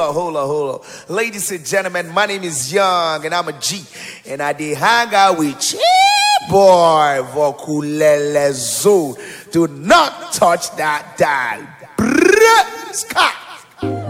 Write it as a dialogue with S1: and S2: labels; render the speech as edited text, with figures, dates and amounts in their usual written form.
S1: hold on. Ladies and gentlemen, my name is Young and I'm a G. And I did hang out with boy Vokulele Zoo. Do not touch that dial. Brrr, Scott.